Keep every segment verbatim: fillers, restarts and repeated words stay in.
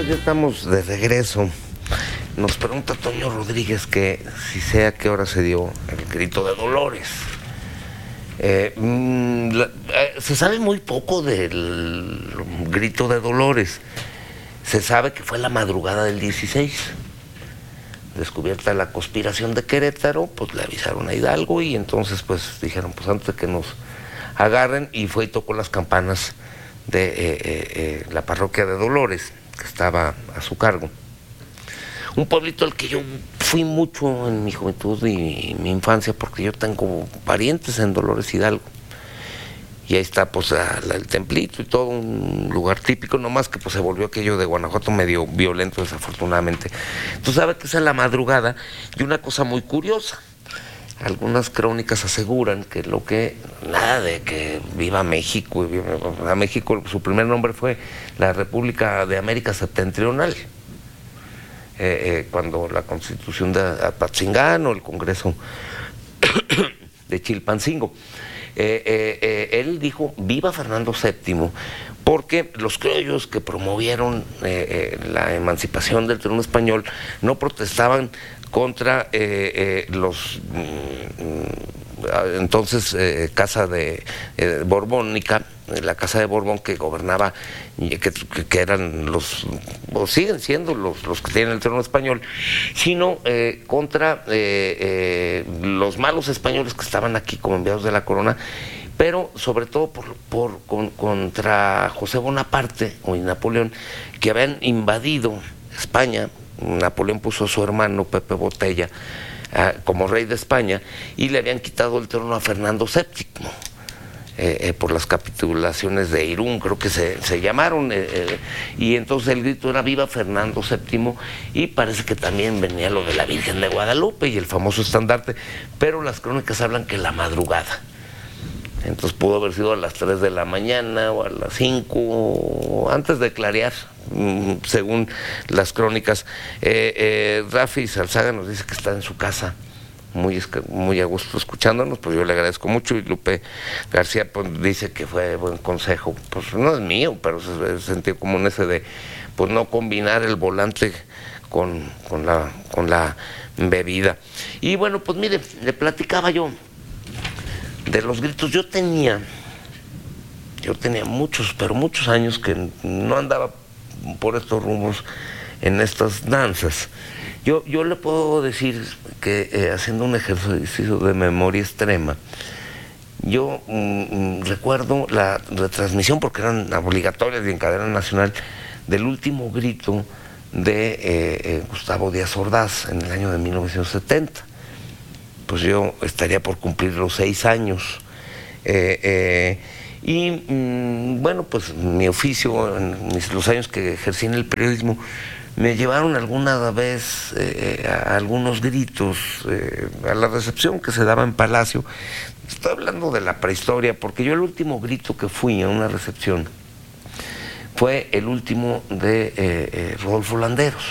pues ya estamos de regreso. Nos pregunta Toño Rodríguez que si sé a qué hora se dio el grito de Dolores. Eh, mmm, la, eh, se sabe muy poco del grito de Dolores. Se sabe que fue la madrugada del dieciséis. Descubierta la conspiración de Querétaro, pues le avisaron a Hidalgo y entonces pues dijeron, pues antes de que nos agarren, y fue y tocó las campanas de eh, eh, eh, la parroquia de Dolores, que estaba a su cargo. Un pueblito al que yo fui mucho en mi juventud y mi infancia, porque yo tengo parientes en Dolores Hidalgo. Y ahí está pues a, la, el templito y todo, un lugar típico, nomás que pues se volvió aquello de Guanajuato medio violento, desafortunadamente. Tú sabes que esa es la madrugada, y una cosa muy curiosa. Algunas crónicas aseguran que lo que, nada de que viva México, a México su primer nombre fue la República de América Septentrional, eh, eh, cuando la Constitución de Apatzingán o el Congreso de Chilpancingo. Eh, eh, eh, él dijo, viva Fernando séptimo, porque los criollos que promovieron eh, eh, la emancipación del trono español no protestaban contra eh, eh, los mm, entonces eh, casa de eh, borbónica, la casa de Borbón que gobernaba, que, que eran los, o siguen siendo los, los que tienen el trono español, sino eh, contra eh, eh, los malos españoles que estaban aquí como enviados de la corona, pero sobre todo por, por con, contra José Bonaparte o Napoleón, que habían invadido España. Napoleón puso a su hermano Pepe Botella uh, como rey de España y le habían quitado el trono a Fernando séptimo eh, eh, por las capitulaciones de Irún, creo que se, se llamaron, eh, eh, y entonces el grito era viva Fernando séptimo, y parece que también venía lo de la Virgen de Guadalupe y el famoso estandarte, pero las crónicas hablan que la madrugada. Entonces pudo haber sido a las tres de la mañana o a las cinco, o antes de clarear, según las crónicas. Eh, eh, Rafi Salzaga nos dice que está en su casa, muy, muy a gusto escuchándonos, pues yo le agradezco mucho. Y Lupe García pues, dice que fue buen consejo, pues no es mío, pero es el sentido común ese de pues no combinar el volante con, con, la, con la bebida. Y bueno, pues mire, le platicaba yo de los gritos. Yo tenía, yo tenía muchos, pero muchos años que no andaba por estos rumbos en estas danzas. Yo, yo le puedo decir que eh, haciendo un ejercicio de memoria extrema, yo mm, recuerdo la retransmisión, porque eran obligatorias y en cadena nacional, del último grito de eh, eh, Gustavo Díaz Ordaz en el año de mil novecientos setenta. Pues yo estaría por cumplir los seis años. Eh, eh, y mmm, bueno, pues mi oficio, en mis, los años que ejercí en el periodismo, me llevaron alguna vez eh, a algunos gritos eh, a la recepción que se daba en Palacio. Estoy hablando de la prehistoria, porque yo el último grito que fui a una recepción fue el último de eh, eh, Rodolfo Landeros.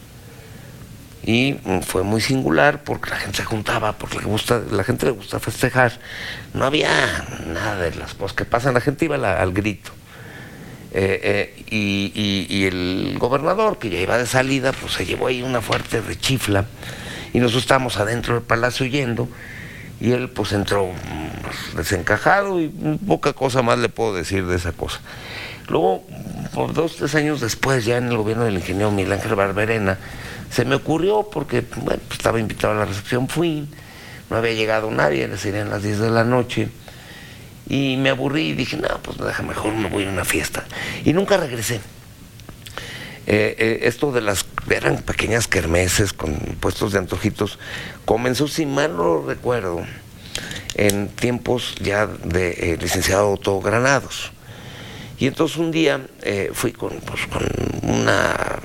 Y fue muy singular porque la gente se juntaba, porque le gusta, la gente le gusta festejar. No había nada de las cosas que pasan, la gente iba la, al grito. Eh, eh, y, y, y el gobernador, que ya iba de salida, pues se llevó ahí una fuerte rechifla. Y nosotros estábamos adentro del palacio oyendo, y él pues entró pues, desencajado, y poca cosa más le puedo decir de esa cosa. Luego, por dos, tres años después, ya en el gobierno del ingeniero Miguel Ángel Barberena, se me ocurrió, porque bueno, pues estaba invitado a la recepción, fui, no había llegado nadie, serían las diez de la noche, y me aburrí y dije, no, pues deja, mejor me voy a una fiesta. Y nunca regresé. Eh, eh, esto de las, eran pequeñas kermeses con puestos de antojitos, comenzó, si mal no lo recuerdo, en tiempos ya de eh, licenciado Otto Granados. Y entonces un día eh, fui con, pues, con una,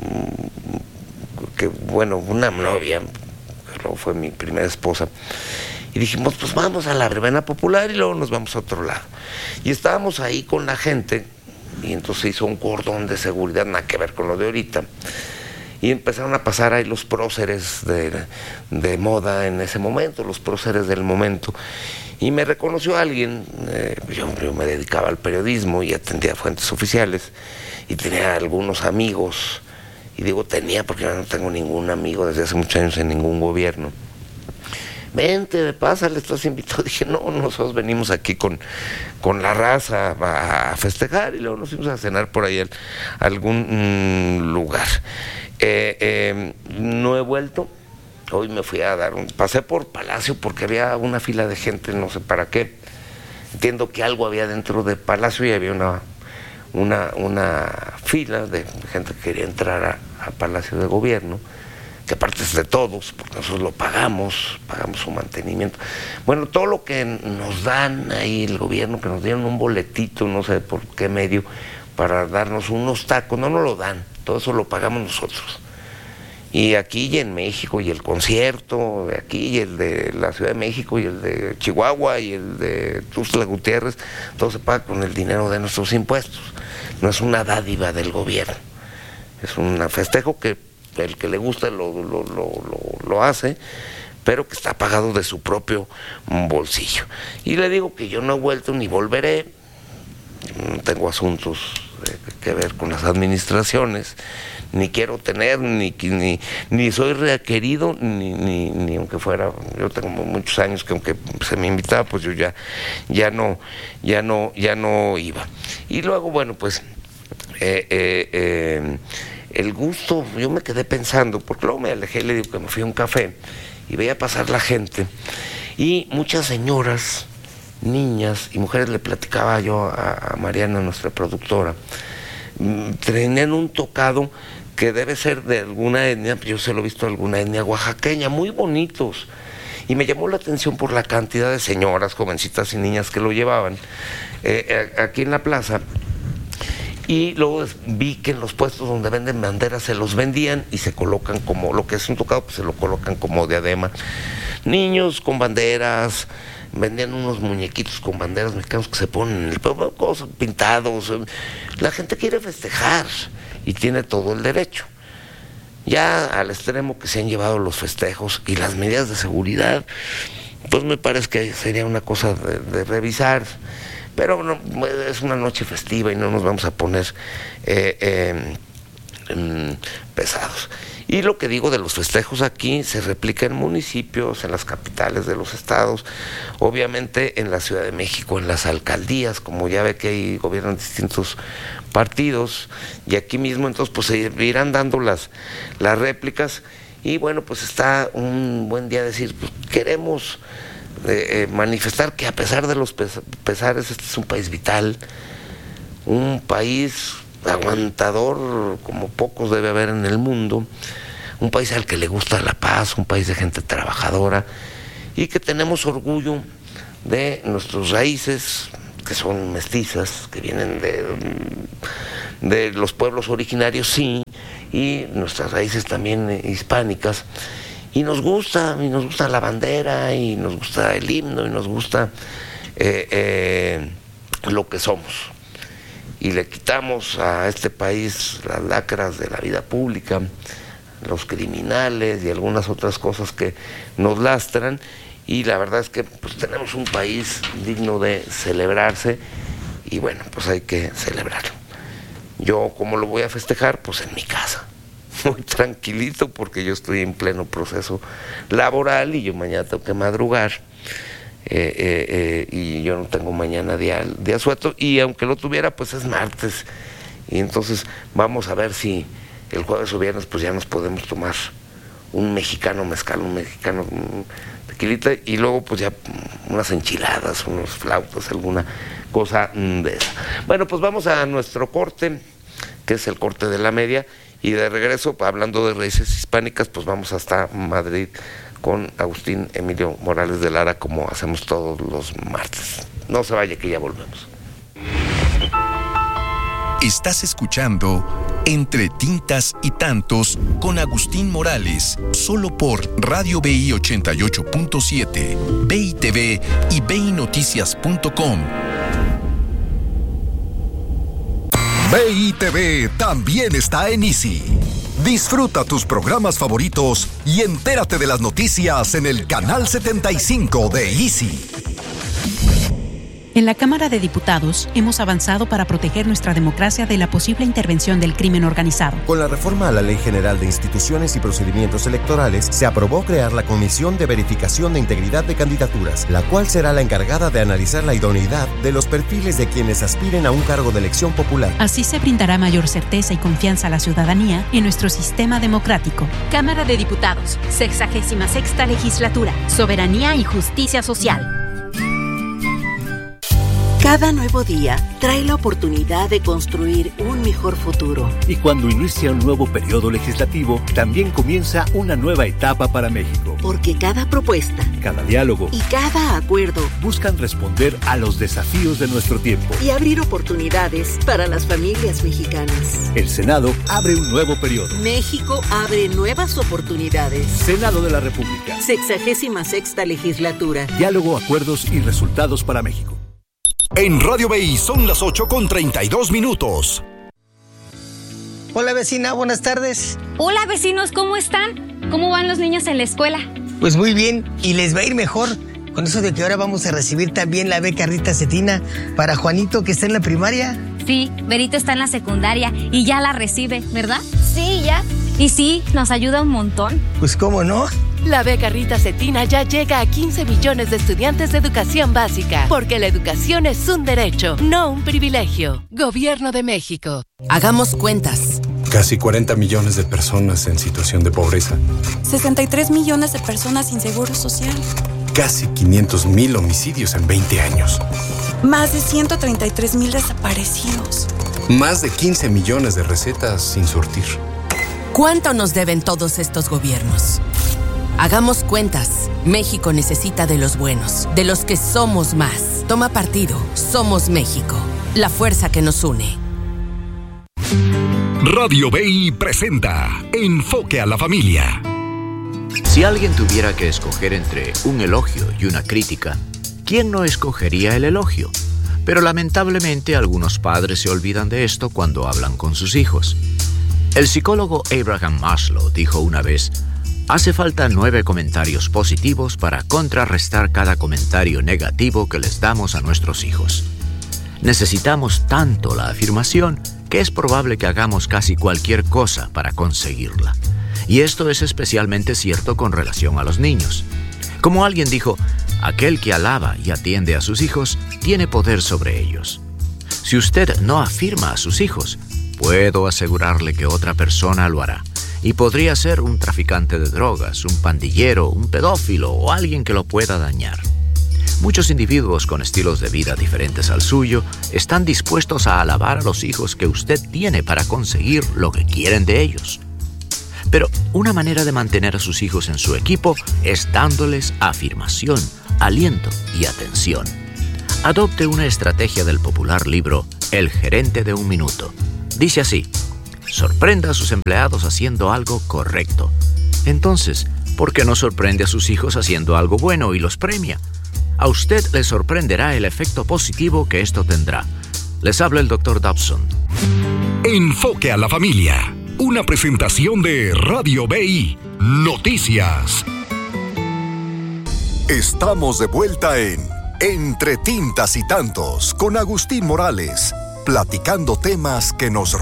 que bueno, una novia, que luego fue mi primera esposa, y dijimos, pues vamos a la verbena popular y luego nos vamos a otro lado. Y estábamos ahí con la gente, y entonces se hizo un cordón de seguridad, nada que ver con lo de ahorita, y empezaron a pasar ahí los próceres de, de moda en ese momento, los próceres del momento. Y me reconoció alguien, eh, yo, yo me dedicaba al periodismo y atendía fuentes oficiales, y tenía algunos amigos y digo tenía porque yo no tengo ningún amigo desde hace muchos años en ningún gobierno. Vente, pásale, estás invitado. Dije, no, nosotros venimos aquí con, con la raza a, a festejar, y luego nos fuimos a cenar por ahí a algún mmm, lugar. Eh, eh, no he vuelto. Hoy me fui a dar un... Pasé por Palacio porque había una fila de gente, no sé para qué. Entiendo que algo había dentro de Palacio y había una, una, una fila de gente que quería entrar a, a Palacio de Gobierno, que aparte es de todos, porque nosotros lo pagamos, pagamos su mantenimiento. Bueno, todo lo que nos dan ahí el gobierno, que nos dieron un boletito, no sé por qué medio, para darnos unos tacos, no nos lo dan, todo eso lo pagamos nosotros. Y aquí y en México, y el concierto, de aquí y el de la Ciudad de México, y el de Chihuahua, y el de Tuxtla Gutiérrez, todo se paga con el dinero de nuestros impuestos. No es una dádiva del gobierno, es un festejo que el que le gusta lo, lo, lo, lo, lo hace, pero que está pagado de su propio bolsillo. Y le digo que yo no he vuelto ni volveré, no tengo asuntos que ver con las administraciones, ni quiero tener, ni ni, ni soy requerido, ni, ni, ni aunque fuera, yo tengo muchos años que aunque se me invitaba, pues yo ya, ya no, ya no, ya no iba. Y luego, bueno, pues eh, eh, eh, el gusto, yo me quedé pensando, porque luego me alejé y le digo que me fui a un café y veía pasar la gente, y muchas señoras, niñas y mujeres, le platicaba yo a, a Mariana, nuestra productora, tenían un tocado que debe ser de alguna etnia, yo se lo he visto de alguna etnia oaxaqueña, muy bonitos, y me llamó la atención por la cantidad de señoras, jovencitas y niñas que lo llevaban eh, aquí en la plaza. Y luego vi que en los puestos donde venden banderas se los vendían y se colocan como, lo que es un tocado, pues se lo colocan como diadema. Niños con banderas, vendían unos muñequitos con banderas mexicanos que se ponen en el cosas pintados. La gente quiere festejar y tiene todo el derecho. Ya al extremo que se han llevado los festejos y las medidas de seguridad, pues me parece que sería una cosa de, de revisar. Pero no, es una noche festiva y no nos vamos a poner eh, eh, eh, pesados. Y lo que digo de los festejos aquí se replica en municipios, en las capitales de los estados, obviamente en la Ciudad de México, en las alcaldías, como ya ve que ahí gobiernan distintos partidos, y aquí mismo entonces pues se irán dando las, las réplicas, y bueno, pues está un buen día decir, pues queremos... Eh, manifestar que a pesar de los pes pesares, este es un país vital, un país aguantador como pocos debe haber en el mundo, un país al que le gusta la paz, un país de gente trabajadora, y que tenemos orgullo de nuestras raíces, que son mestizas, que vienen de, de los pueblos originarios, sí, y nuestras raíces también hispánicas. Y nos gusta, y nos gusta la bandera, y nos gusta el himno, y nos gusta eh, eh, lo que somos. Y le quitamos a este país las lacras de la vida pública, los criminales y algunas otras cosas que nos lastran, y la verdad es que pues tenemos un país digno de celebrarse, y bueno, pues hay que celebrarlo. Yo, ¿cómo lo voy a festejar? Pues en mi casa. Muy tranquilito, porque yo estoy en pleno proceso laboral y yo mañana tengo que madrugar, eh, eh, eh, y yo no tengo mañana día, día suelto, y aunque lo tuviera, pues es martes, y entonces vamos a ver si el jueves o viernes pues ya nos podemos tomar un mexicano mezcal, un mexicano un tequilita, y luego pues ya unas enchiladas, unos flautas, alguna cosa de esa. Bueno, pues vamos a nuestro corte, que es el corte de la media. Y de regreso, hablando de raíces hispánicas, pues vamos hasta Madrid con Agustín Emilio Morales de Lara, como hacemos todos los martes. No se vaya, que ya volvemos. Estás escuchando Entre Tintas y Tantos con Agustín Morales, solo por Radio B I ochenta y ocho punto siete, B I T V y B I Noticias punto com. B I T V también está en Easy. Disfruta tus programas favoritos y entérate de las noticias en el canal setenta y cinco de Easy. En la Cámara de Diputados hemos avanzado para proteger nuestra democracia de la posible intervención del crimen organizado. Con la reforma a la Ley General de Instituciones y Procedimientos Electorales, se aprobó crear la Comisión de Verificación de Integridad de Candidaturas, la cual será la encargada de analizar la idoneidad de los perfiles de quienes aspiren a un cargo de elección popular. Así se brindará mayor certeza y confianza a la ciudadanía en nuestro sistema democrático. Cámara de Diputados, sexagésima sexta legislatura, soberanía y justicia social. Cada nuevo día trae la oportunidad de construir un mejor futuro. Y cuando inicia un nuevo periodo legislativo, también comienza una nueva etapa para México. Porque cada propuesta, cada diálogo y cada acuerdo buscan responder a los desafíos de nuestro tiempo y abrir oportunidades para las familias mexicanas. El Senado abre un nuevo periodo. México abre nuevas oportunidades. Senado de la República. Sexagésima sexta legislatura. Diálogo, acuerdos y resultados para México. En Radio B I son las ocho con treinta y dos minutos. Hola vecina, buenas tardes. Hola vecinos, ¿cómo están? ¿Cómo van los niños en la escuela? Pues muy bien, y les va a ir mejor con eso de que ahora vamos a recibir también la beca Rita Cetina para Juanito, que está en la primaria. Sí, Berito está en la secundaria y ya la recibe, ¿verdad? Sí, ya. Y sí, nos ayuda un montón. Pues cómo no. La beca Rita Cetina ya llega a quince millones de estudiantes de educación básica, porque la educación es un derecho, no un privilegio. Gobierno de México. Hagamos cuentas. Casi cuarenta millones de personas en situación de pobreza. sesenta y tres millones de personas sin seguro social. Casi quinientos mil homicidios en veinte años. Más de ciento treinta y tres mil desaparecidos. Más de quince millones de recetas sin surtir. ¿Cuánto nos deben todos estos gobiernos? Hagamos cuentas. México necesita de los buenos, de los que somos más. Toma partido. Somos México. La fuerza que nos une. Radio B I presenta Enfoque a la Familia. Si alguien tuviera que escoger entre un elogio y una crítica, ¿quién no escogería el elogio? Pero lamentablemente algunos padres se olvidan de esto cuando hablan con sus hijos. El psicólogo Abraham Maslow dijo una vez: hace falta nueve comentarios positivos para contrarrestar cada comentario negativo que les damos a nuestros hijos. Necesitamos tanto la afirmación que es probable que hagamos casi cualquier cosa para conseguirla. Y esto es especialmente cierto con relación a los niños. Como alguien dijo, aquel que alaba y atiende a sus hijos tiene poder sobre ellos. Si usted no afirma a sus hijos, puedo asegurarle que otra persona lo hará. Y podría ser un traficante de drogas, un pandillero, un pedófilo o alguien que lo pueda dañar. Muchos individuos con estilos de vida diferentes al suyo están dispuestos a alabar a los hijos que usted tiene para conseguir lo que quieren de ellos. Pero una manera de mantener a sus hijos en su equipo es dándoles afirmación, aliento y atención. Adopte una estrategia del popular libro El gerente de un minuto. Dice así: sorprenda a sus empleados haciendo algo correcto. Entonces, ¿por qué no sorprende a sus hijos haciendo algo bueno y los premia? A usted le sorprenderá el efecto positivo que esto tendrá. Les habla el doctor Dobson. Enfoque a la Familia. Una presentación de Radio B I. Noticias. Estamos de vuelta en Entre Tintas y Tantos con Agustín Morales, platicando temas que nos